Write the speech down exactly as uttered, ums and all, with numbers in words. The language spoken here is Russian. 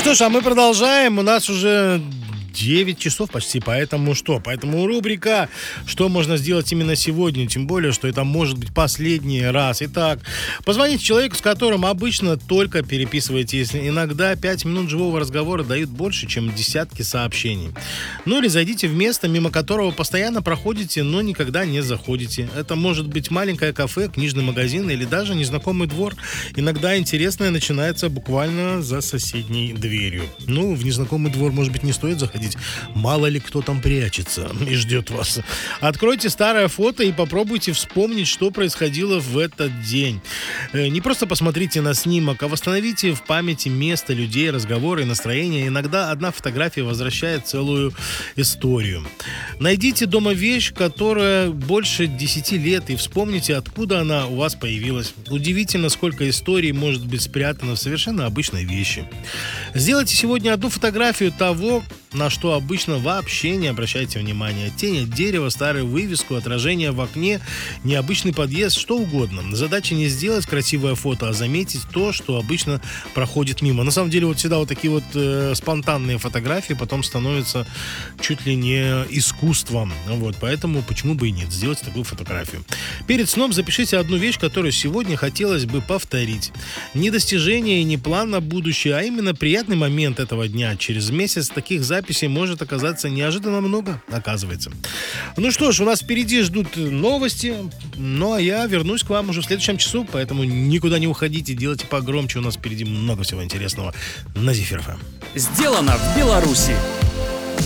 что ж, а мы продолжаем. У нас уже девять часов почти, поэтому что? Поэтому рубрика «Что можно сделать именно сегодня?» Тем более, что это может быть последний раз. Итак, позвоните человеку, с которым обычно только переписываетесь. Иногда пять минут живого разговора дают больше, чем десятки сообщений. Ну или зайдите в место, мимо которого постоянно проходите, но никогда не заходите. Это может быть маленькое кафе, книжный магазин или даже незнакомый двор. Иногда интересное начинается буквально за соседней дверью. Ну, в незнакомый двор, может быть, не стоит заходить. Мало ли кто там прячется и ждет вас. Откройте старое фото и попробуйте вспомнить, что происходило в этот день. Не просто посмотрите на снимок, а восстановите в памяти место, людей, разговоры, настроение. Иногда одна фотография возвращает целую историю. Найдите дома вещь, которая больше десяти лет, и вспомните, откуда она у вас появилась. Удивительно, сколько историй может быть спрятано в совершенно обычной вещи. Сделайте сегодня одну фотографию того, на что обычно вообще не обращайте внимания. Тень от дерева, старую вывеску, отражение в окне, необычный подъезд, что угодно. Задача не сделать красивое фото, а заметить то, что обычно проходит мимо. На самом деле, вот всегда вот такие вот э, спонтанные фотографии потом становятся чуть ли не искусством. Вот, поэтому почему бы и нет, сделать такую фотографию. Перед сном запишите одну вещь, которую сегодня хотелось бы повторить. Не достижение и не план на будущее, а именно приятный момент этого дня. Через месяц таких записей может оказаться неожиданно много, оказывается. Ну что ж, у нас впереди ждут новости, ну а я вернусь к вам уже в следующем часу, поэтому никуда не уходите, делайте погромче, у нас впереди много всего интересного на Зефир эф эм. Сделано в Беларуси.